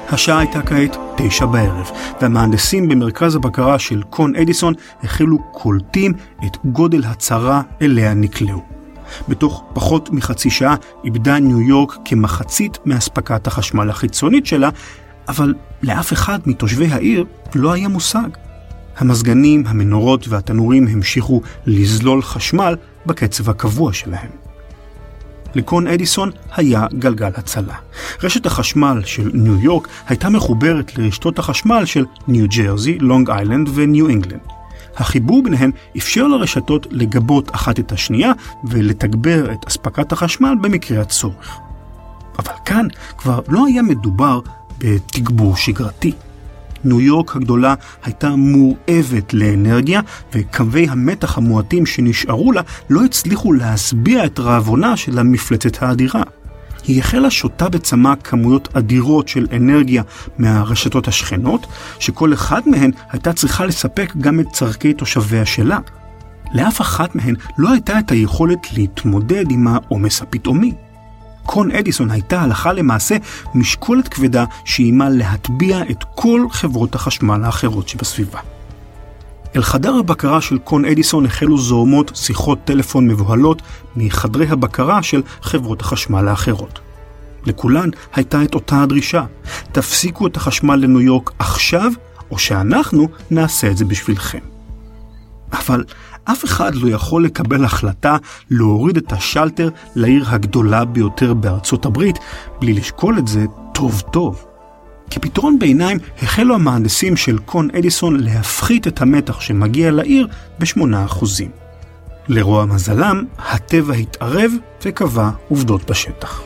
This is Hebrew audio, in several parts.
השעה הייתה כעת 9 בערב, והמהנדסים במרכז הבקרה של קון אדיסון החלו קולטים את גודל הצרה אליה נקלעו. בתוך פחות מחצי שעה איבדה ניו יורק כמחצית מהספקת החשמל החיצונית שלה, אבל לאף אחד מתושבי העיר לא היה מושג. המזגנים, המנורות והתנורים המשיכו לזלול חשמל בקצב הקבוע שלהם. לקון אדיסון היה גלגל הצלה. רשת החשמל של ניו יורק הייתה מחוברת לרשתות החשמל של ניו ג'רזי, לונג איילנד וניו אינגלנד. החיבור ביניהן אפשר לרשתות לגבות אחת את השנייה ולתגבר את אספקת החשמל במקרה הצורך. אבל כאן כבר לא היה מדובר בתגבור שגרתי. ניו יורק הגדולה הייתה מורעבת לאנרגיה, וקווי המתח המועטים שנשארו לה לא הצליחו להסביע את רעבונה של המפלצת האדירה. היא החלה שותה בצמא כמויות אדירות של אנרגיה מהרשתות השכנות, שכל אחד מהן הייתה צריכה לספק גם את צרכי תושביה שלה. לאף אחת מהן לא הייתה את היכולת להתמודד עם העומס הפתאומי. קון אדיסון הייתה הלכה למעשה משקולת כבדה שאימה להטביע את כל חברות החשמל האחרות שבסביבה. אל חדר הבקרה של קון אדיסון החלו זורמות שיחות טלפון מבוהלות מחדרי הבקרה של חברות החשמל האחרות. לכולן הייתה את אותה הדרישה: תפסיקו את החשמל לניו יורק עכשיו, או שאנחנו נעשה את זה בשבילכם. אבל אף אחד לא יכול לקבל החלטה להוריד את השלטר לעיר הגדולה ביותר בארצות הברית בלי לשקול את זה טוב טוב. כפתרון ביניים החלו המהנדסים של קון אדיסון להפחית את המתח שמגיע לעיר ב8%. לרוע מזלם, הטבע התערב וקבע עובדות בשטח.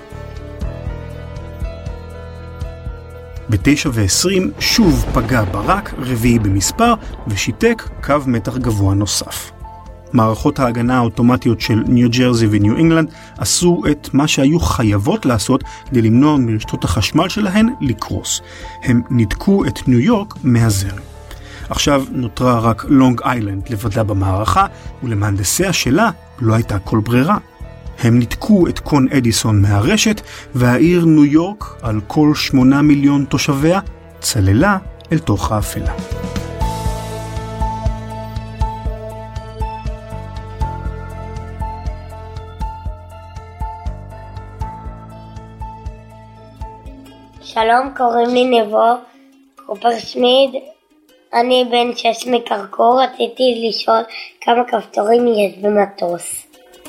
ב-9:20 שוב פגע ברק, רביעי במספר, ושיתק קו מתח גבוה נוסף. מערכות ההגנה האוטומטיות של ניו ג'רזי וניו אינגלנד עשו את מה שהיו חייבות לעשות כדי למנוע מרשתות החשמל שלהן לקרוס. הם נדקו את ניו יורק מהזרם. עכשיו נותרה רק לונג איילנד לבדה במערכה, ולמהנדסיה שלה לא הייתה כל ברירה. הם נתקו את קון אדיסון מהרשת, והעיר ניו יורק, על כל 8 מיליון תושביה, צללה אל תוך האפלה. שלום, קוראים לי נבו קופרשמיד, אני בן 6 מקרקור. רציתי לשאול כמה כפתורים יש במטוס.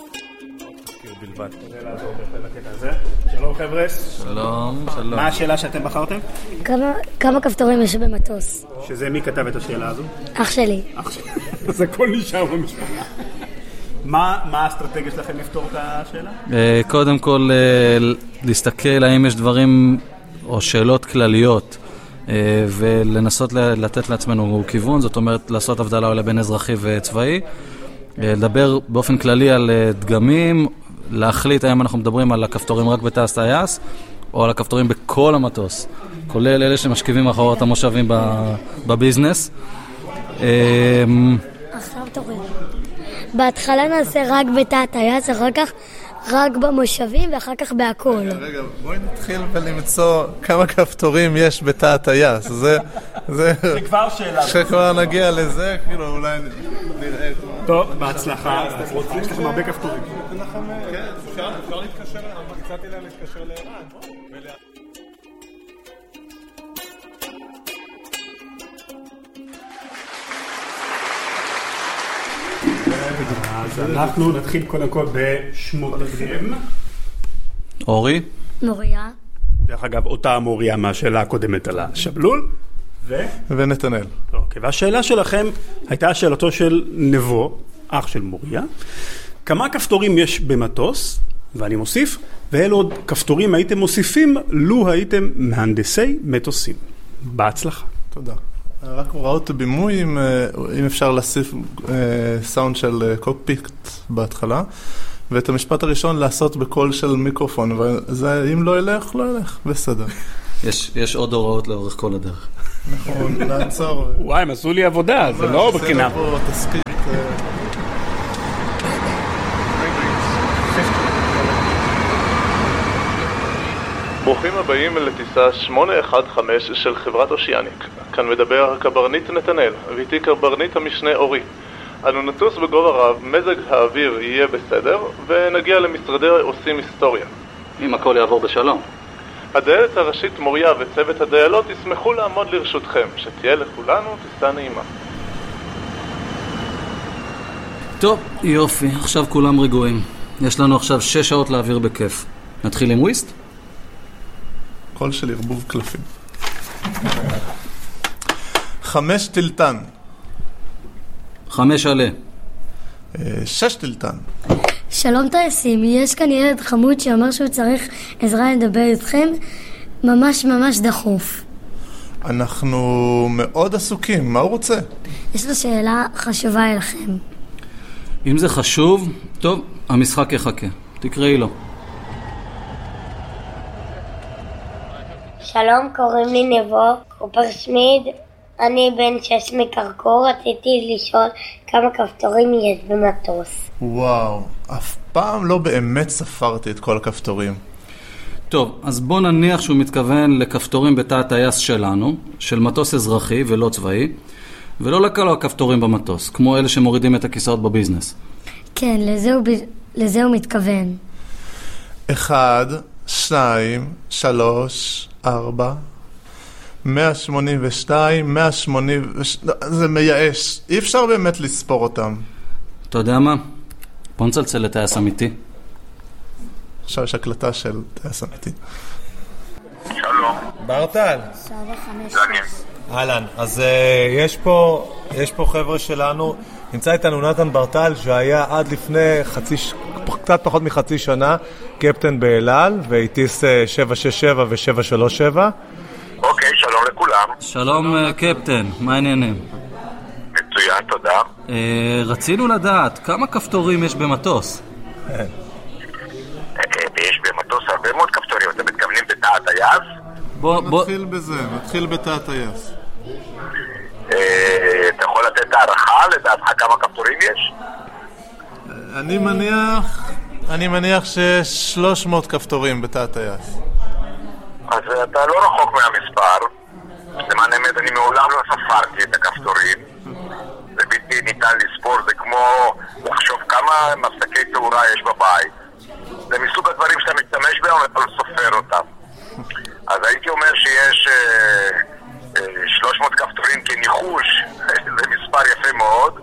שלום חבר'ס. שלום, שלום. מה השאלה שאתם בחרתם? כמה כפתורים יש במטוס? שזה מי כתב את השאלה הזו? אח שלי. אז הכל נשאר במשפחה. מה האסטרטגיה שלכם לפתור את השאלה? קודם כל להסתכל האם יש דברים או שאלות כלליות ולנסות לתת לעצמנו כיוון, זאת אומרת לעשות הבדלה בין אזרחי וצבאי, לדבר באופן כללי על דגמים, להחליט האם אנחנו מדברים על הכפתורים רק בתא הטייס או על הכפתורים בכל המטוס, כולל אלה שמשכיבים אחרות המושבים בביזנס. עכשיו תורים. בהתחלה נעשה רק בתא הטייס, אחר כך רק במושבים ואחר כך בהכל. רגע, בואי נתחיל ולמצוא כמה כפתורים יש בתא הטייס. זה כבר שאלה. כשכבר נגיע לזה, כאילו אולי נראה. טוב, בהצלחה. יש לכם הרבה כפתורים. כן, אפשר להתקשר, הצעתי להם להתקשר לערן. אז אנחנו נתחיל קודם כל בשמותיכם. אורי? מוריה. דרך אגב, אותה מוריה מהשאלה הקודמת על השבלול. ונתנאל. אוקיי, והשאלה שלכם הייתה שאלתו של נבו, אח של מוריה. כמה כפתורים יש במטוס? ואני מוסיף, ואילו עוד כפתורים הייתם מוסיפים לו הייתם מהנדסי מטוסים. בהצלחה. תודה. רק הוראות בימוי, אם אפשר להוסיף סאונד של קוקפיט בהתחלה, ואת המשפט הראשון לעשות בקול של מיקרופון, ואם לא ילך, לא ילך, בסדר. יש עוד הוראות לאורך כל הדרך. נכון, נעצור. וואי, הם עשו לי עבודה, זה לא בקנה. זה לא תסקיר. ברוכים הבאים לטיסה 815 של חברת אושיאניק. כאן מדבר הקברניט נתנאל, ואיתי קברניט המשנה אורי. אנו נטוס בגובה רב, מזג האוויר יהיה בסדר, ונגיע למשרדי עושים היסטוריה. אם הכל יעבור בשלום. הדיילת הראשית מוריה וצוות הדיילות ישמחו לעמוד לרשותכם, שתהיה לכולנו טיסה נעימה. טוב, יופי, עכשיו כולם רגועים. יש לנו עכשיו 6 שעות להעביר בכיף. נתחיל עם וויסט? קול של ערבוב קלפים. 5 טילטן. 5 עלה. 6 טילטן. שלום טייסים, יש כאן ילד חמוד שאומר שהוא צריך עזרה לדבר איתכם ממש דחוף. אנחנו מאוד עסוקים, מה הוא רוצה? יש לו שאלה חשובה אליכם. אם זה חשוב, טוב, המשחק יחכה. תקראי לו. שלום, קוראים לי נבו, קופרסמיד, אני בן 6 מקרקור, רציתי לשאול כמה כפתורים יש במטוס. וואו, אף פעם לא באמת ספרתי את כל הכפתורים. טוב, אז בוא נניח שהוא מתכוון לכפתורים בתא הטייס שלנו, של מטוס אזרחי ולא צבאי, ולא לכל הכפתורים במטוס, כמו אלה שמורידים את הכיסאות בביזנס. כן, לזה הוא מתכוון. 1, 2, 3, 4, 182, 180, זה מייאש. אי אפשר באמת לספור אותם. אתה יודע מה? בוא נצלצל לטייס אמיתי. עכשיו יש הקלטה של טייס אמיתי. שלום. ברטל. אהלן, אז יש פה חבר'ה שלנו, נמצא איתנו נתן ברטל שהיה עד לפני קצת פחות מחצי שנה קפטן באל"ל והטיס 767 ו737. אוקיי, שלום לכולם. שלום קפטן, מה העניינים? מצוין, תודה. רצינו לדעת כמה כפתורים יש במטוס. יש במטוס הרבה מאוד כפתורים, אתם מתכוונים בתא הטייס? נתחיל בזה, נתחיל בתא הטייס. אתה יכול לתת הערכה לדעתך כמה כפתורים יש? אני מניח שיש 300 כפתורים בתא הטייס. אז אתה לא רחוק מהמספר. למען האמת, אני מעולם לא ספרתי את הכפתורים. זה בלתי ניתן לספור, זה כמו לחשוב כמה מפסקי תאורה יש בבית. זה מסוג הדברים שאתה משתמש בהם, אתה לא סופר אותם. אז הייתי אומר שיש 300 כפתורים כניחוש, זה מספר יפה מאוד.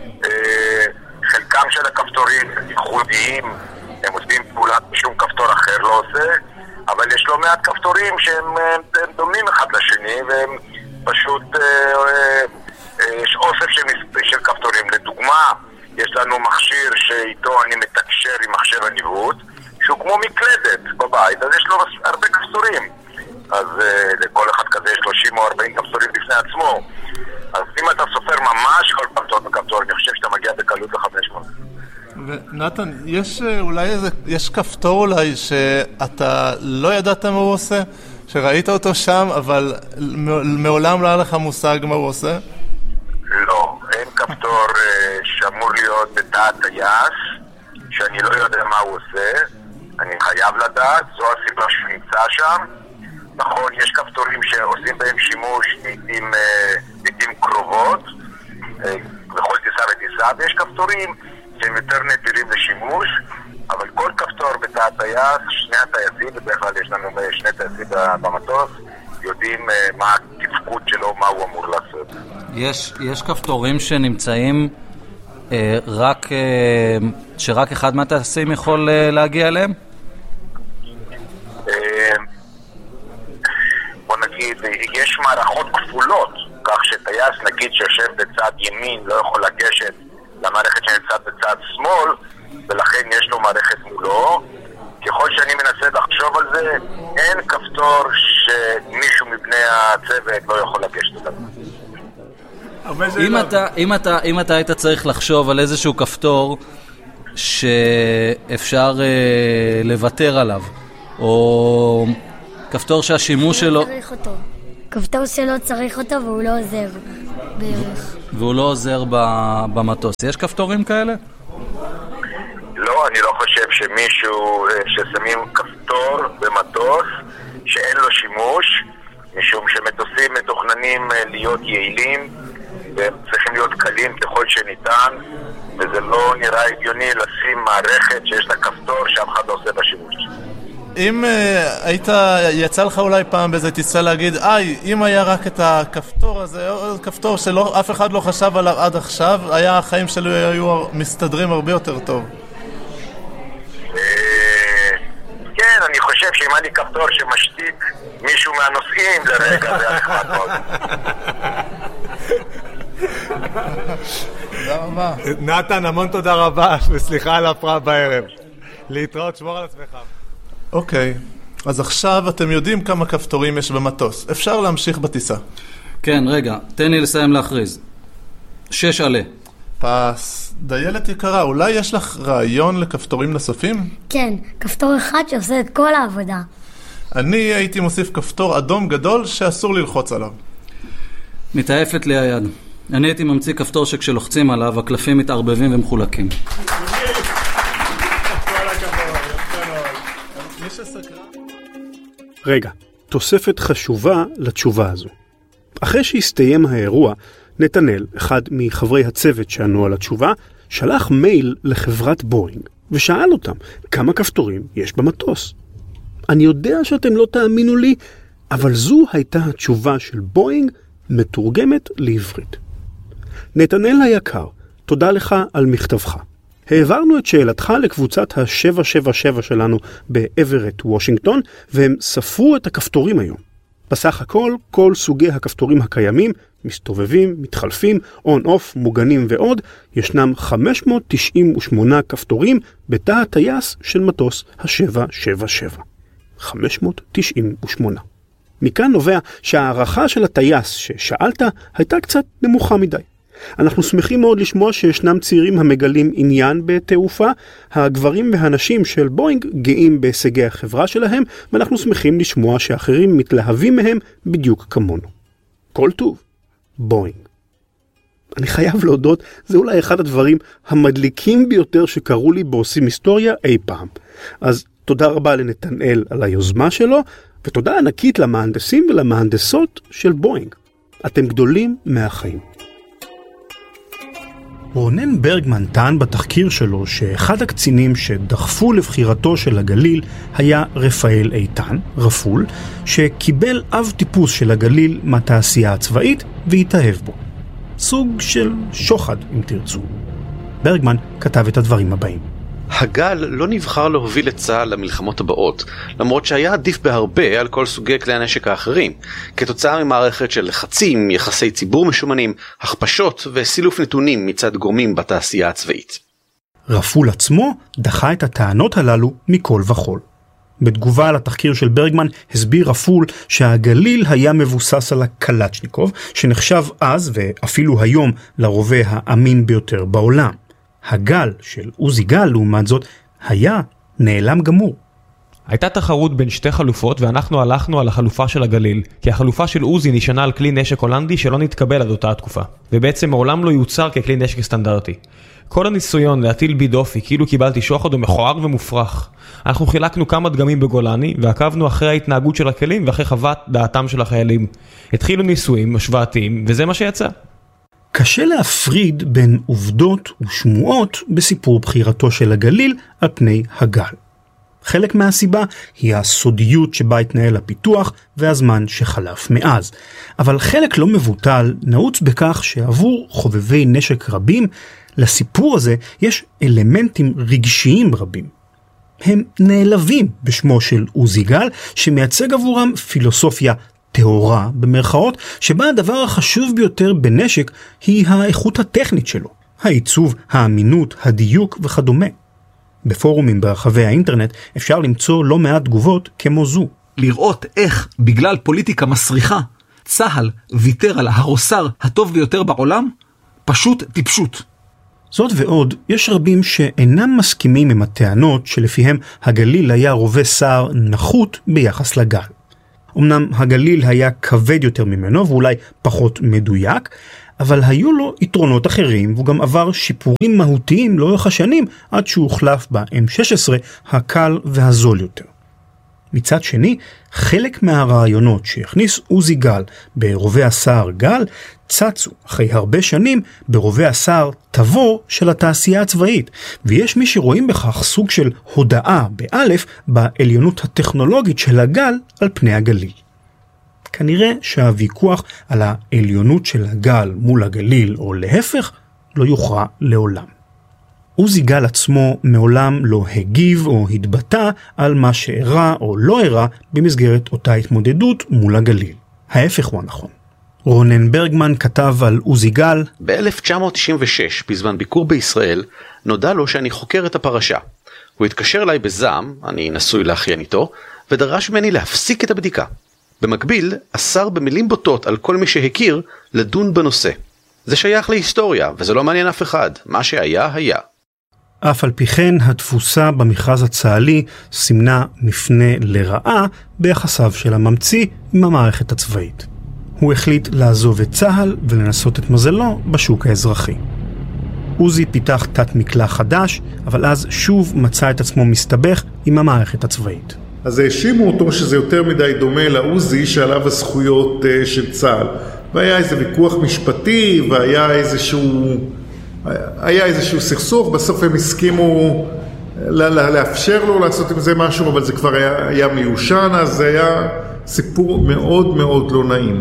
חלקם של הכפתורים ייחודיים, הם עושים פעולה שום כפתור אחר לא עושה, אבל יש לא מעט כפתורים שהם דומים אחד לשני, והם פשוט יש אוסף של כפתורים. לדוגמה, יש לנו מכשיר שאיתו אני מתקשר עם מחשב הניווט, שהוא כמו מקלדת בבית, אז יש לו הרבה כפתורים. אז לכל אחד כזה יש 30 או 40 כפתורים בפני עצמו. אז אם אתה סופר ממש כל כפתור, אני חושב שאתה מגיע בקלות ל-500. ונתן, יש כפתור אולי שאתה לא ידעת מה הוא עושה? שראית אותו שם, אבל מעולם לא היה לך מושג מה הוא עושה? לא, אין כפתור שאמור להיות בתא הטייס, שאני לא יודע מה הוא עושה. אני חייב לדעת, זו הסיבה שהוא נמצא שם. נכון, יש כפתורים שעושים בהם שימוש לעתים קרובות, בכל טיסה וטיסה, ויש כפתורים שהם יותר נדירים לשימוש, אבל כל כפתור בתא הטייס, שני הטייסים, בדרך כלל יש לנו שני טייסים במטוס, יודעים מה התפקוד שלו, מה הוא אמור לעשות. יש כפתורים שנמצאים שרק אחד מהטייסים יכול להגיע אליהם? בוא נגיד, יש מערכות כפולות, כך שטייס נגיד שיושב בצד ימין לא יכול לגשת למערכת שנמצאת בצד שמאל, ולכן יש לו מערכת מולו. ככל שאני מנסה לחשוב על זה, אין כפתור שמישהו מבני הצוות לא יכול לגשת אליו. אם אתה היית צריך לחשוב על איזשהו כפתור שאפשר לוותר עליו, או כפתור שהשימוש שלו... כפתור שלא צריך אותו והוא לא עוזר בערך. והוא לא עוזר במטוס. יש כפתורים כאלה? לא, אני לא חושב שמישהו ששמים כפתור במטוס שאין לו שימוש, משום שמטוסים מתוכננים להיות יעילים והם צריכים להיות קלים ככל שניתן, וזה לא נראה הגיוני לשים מערכת שיש לה כפתור שאף אחד לא עושה בה שימוש. אם יצא לך אולי פעם באיזה טיסה להגיד, אם היה רק את הכפתור הזה, כפתור שאף אחד לא חשב עליו עד עכשיו, היה החיים שלי היו מסתדרים הרבה יותר טוב. כן, אני חושב שאם היה לי כפתור שמשתיק מישהו מהנוסעים לרגע, זה נחמד מאוד. תודה רבה. נתן, המון תודה רבה, וסליחה על הפרעה בערב. להתראות, שמור על עצמך. אוקיי, אז עכשיו אתם יודעים כמה כפתורים יש במטוס. אפשר להמשיך בטיסה. כן, רגע, תן לי לסיים להכריז. 6 עלה. פס. דיילת יקרה, אולי יש לך רעיון לכפתורים נוספים? כן, כפתור אחד שעושה את כל העבודה. אני הייתי מוסיף כפתור אדום גדול שאסור ללחוץ עליו. מתעפת לי היד. אני הייתי ממציא כפתור שכשלוחצים עליו, הקלפים מתערבבים ומחולקים. רגע, תוספת חשובה לתשובה הזו. אחרי שהסתיים האירוע, נתנאל, אחד מחברי הצוות שענו על התשובה, שלח מייל לחברת בואינג, ושאל אותם כמה כפתורים יש במטוס. אני יודע שאתם לא תאמינו לי, אבל זו הייתה התשובה של בואינג מתורגמת לעברית. נתנאל היקר, תודה לך על מכתבך. העברנו את שאלתך לקבוצת ה-777 שלנו באברט, וושינגטון, והם ספרו את הכפתורים היום. בסך הכל, כל סוגי הכפתורים הקיימים, מסתובבים, מתחלפים, און-אוף, מוגנים ועוד, ישנם 598 כפתורים בתא הטייס של מטוס ה-777. 598. מכאן נובע שהערכה של הטייס ששאלת הייתה קצת נמוכה מדי. אנחנו שמחים מאוד לשמוע שישנם צעירים המגלים עניין בתעופה. הגברים והנשים של בואינג גאים בהישגי החברה שלהם, ואנחנו שמחים לשמוע שאחרים מתלהבים מהם בדיוק כמונו. כל טוב, בואינג. אני חייב להודות, זה אולי אחד הדברים המדליקים ביותר שקראו לי בעושים היסטוריה אי פעם. אז תודה רבה לנתנאל על היוזמה שלו, ותודה ענקית למהנדסים ולמהנדסות של בואינג. אתם גדולים מהחיים. רונן ברגמן טען בתחקיר שלו שאחד הקצינים שדחפו לבחירתו של הגליל היה רפאל איתן, רפול, שקיבל אב טיפוס של הגליל מהתעשייה הצבאית והתאהב בו. סוג של שוחד, אם תרצו. ברגמן כתב את הדברים הבאים. הגל לא נבחר להוביל את צה"ל למלחמות הבאות, למרות שהיה עדיף בהרבה על כל סוגי כלי הנשק האחרים, כתוצאה ממערכת של לחצים, יחסי ציבור משומנים, הכפשות וסילוף נתונים מצד גורמים בתעשייה הצבאית. רפול עצמו דחה את הטענות הללו מכל וכל. בתגובה על התחקיר של ברגמן הסביר רפול שהגליל היה מבוסס על הקלצ'ניקוב, שנחשב אז ואפילו היום לרובה האמין ביותר בעולם. הגל של עוזי גל, לעומת זאת, היה נעלם גמור. הייתה תחרות בין שתי חלופות, ואנחנו הלכנו על החלופה של הגליל, כי החלופה של עוזי נשענה על כלי נשק הולנדי שלא נתקבל עד אותה התקופה, ובעצם מעולם לא יוצר ככלי נשק סטנדרטי. כל הניסיון להטיל בי דופי כאילו קיבלתי שוחד הוא מכוער ומופרך. אנחנו חילקנו כמה דגמים בגולני, ועקבנו אחרי ההתנהגות של הכלים ואחרי חוות דעתם של החיילים. התחילו ניסויים השוואתיים, וזה מה שיצא. קשה להפריד בין עובדות ושמועות בסיפור בחירתו של הגליל על פני הגל. חלק מהסיבה היא הסודיות שבה התנהל הפיתוח והזמן שחלף מאז. אבל חלק לא מבוטל נעוץ בכך שעבור חובבי נשק רבים, לסיפור הזה יש אלמנטים רגשיים רבים. הם נעלבים בשמו של עוזי גל, שמייצג עבורם פילוסופיה טהורה במרכאות, שבה הדבר החשוב ביותר בנשק היא האיכות הטכנית שלו, העיצוב, האמינות, הדיוק וכדומה. בפורומים ברחבי האינטרנט אפשר למצוא לא מעט תגובות כמו זו. לראות איך בגלל פוליטיקה מסריחה צהל ויתר על הרוסר הטוב ביותר בעולם, פשוט טיפשות. זאת ועוד, יש רבים שאינם מסכימים עם הטענות שלפיהם הגליל היה רובה סער נחות ביחס לגל. אמנם הגליל היה כבד יותר ממנו ואולי פחות מדויק, אבל היו לו יתרונות אחרים והוא גם עבר שיפורים מהותיים לאורך השנים עד שהוא הוחלף ב-M16 הקל והזול יותר. מצד שני, חלק מהרעיונות שהכניס עוזי גל ברובי הסער גל, צצו אחרי הרבה שנים ברובי הסער תבור של התעשייה הצבאית, ויש מי שרואים בכך סוג של הודעה באלף בעליונות הטכנולוגית של הגל על פני הגליל. כנראה שהוויכוח על העליונות של הגל מול הגליל או להפך לא יוכרע לעולם. עוזי גל עצמו מעולם לא הגיב או התבטא על מה שאירע או לא אירע במסגרת אותה התמודדות מול הגליל. ההפך הוא הנכון. רונן ברגמן כתב על עוזי גל, ב-1996, בזמן ביקור בישראל, נודע לו שאני חוקר את הפרשה. הוא התקשר אליי בזעם, אני נשוי לאחיין איתו, ודרש ממני להפסיק את הבדיקה. במקביל, אסר במילים בוטות על כל מי שהכיר לדון בנושא. זה שייך להיסטוריה, וזה לא מעניין אף אחד. מה שהיה, היה. אף על פי כן, התפוסה במכרז הצה"לי סימנה מפנה לרעה ביחסיו של הממציא עם המערכת הצבאית. הוא החליט לעזוב את צה"ל ולנסות את מזלו בשוק האזרחי. עוזי פיתח תת מקלע חדש, אבל אז שוב מצא את עצמו מסתבך עם המערכת הצבאית. אז האשימו אותו שזה יותר מדי דומה לעוזי שעליו הזכויות של צה"ל. והיה איזה ויכוח משפטי, והיה איזשהו סכסוך, בסוף הם הסכימו לאפשר לו לעשות עם זה משהו, אבל זה כבר היה מיושן, אז זה היה סיפור מאוד מאוד לא נעים.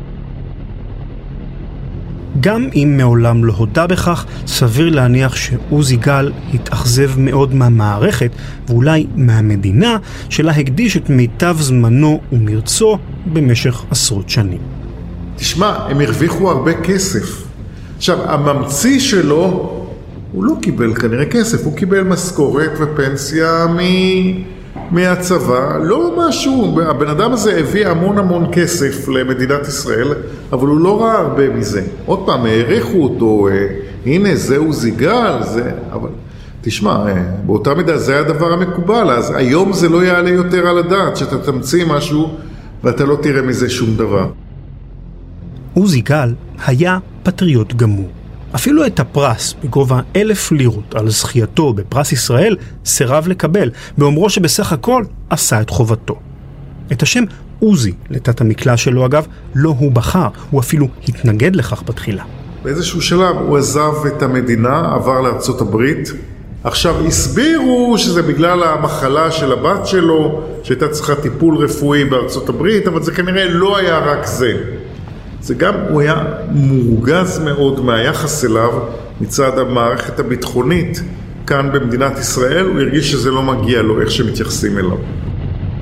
גם אם מעולם לא הודע בכך, סביר להניח שעוזי גל התאכזב מאוד מהמערכת, ואולי מהמדינה, שלה הקדיש את מיטב זמנו ומרצו במשך עשרות שנים. תשמע, הם הרוויחו הרבה כסף. עכשיו, הממציא שלו, הוא לא קיבל כנראה כסף, הוא קיבל משכורת ופנסיה מהצבא, לא משהו, הבן אדם הזה הביא המון כסף למדינת ישראל, אבל הוא לא ראה הרבה מזה. עוד פעם, העריכו אותו, הנה זה עוזי גל, זה, אבל תשמע, באותה מידה זה היה הדבר המקובל, אז היום זה לא יעלה יותר על הדעת, שאתה תמציא משהו ואתה לא תראה מזה שום דבר. עוזי גל היה פטריוט גמור. אפילו את הפרס בגובה 1,000 לירות על זכייתו בפרס ישראל סירב לקבל, באומרו שבסך הכל עשה את חובתו. את השם עוזי לתת המקלע שלו אגב לא הוא בחר, הוא אפילו התנגד לכך בתחילה. באיזשהו שלב הוא עזב את המדינה, עבר לארצות הברית. עכשיו הסבירו שזה בגלל המחלה של הבת שלו, שהייתה צריכה טיפול רפואי בארצות הברית, אבל זה כנראה לא היה רק זה. זה גם, הוא היה מורגז מאוד מהיחס אליו מצד המערכת הביטחונית כאן במדינת ישראל, הוא הרגיש שזה לא מגיע לו איך שמתייחסים אליו.